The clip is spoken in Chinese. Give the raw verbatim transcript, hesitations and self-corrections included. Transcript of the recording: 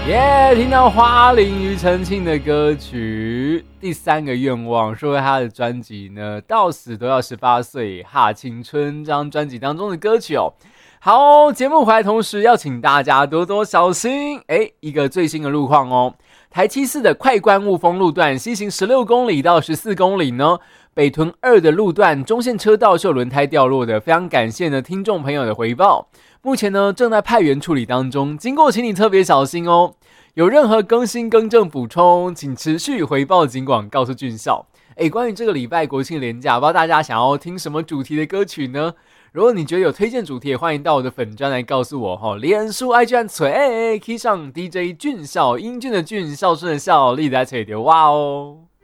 耶、yeah, 听到花玲庾澄庆的歌曲第三个愿望是为他的专辑呢到死都要十八岁哈青春这张专辑当中的歌曲哦。好，节目回来同时要请大家多多小心，诶，一个最新的路况哦。台七四的快关雾峰路段西行十六公里到十四公里呢，北屯二的路段中线车道是有轮胎掉落的，非常感谢呢听众朋友的回报。目前呢正在派员处理当中，经过请你特别小心哦。有任何更新更正补充，请持续回报警广告诉俊孝。诶，关于这个礼拜国庆连假，不知道大家想要听什么主题的歌曲呢？如果你觉得有推荐主题，也欢迎到我的粉专来告诉我哈。脸书 I G 和tweet key 上 D J 俊孝，英俊的俊，孝顺的孝，立在tweet哇哦。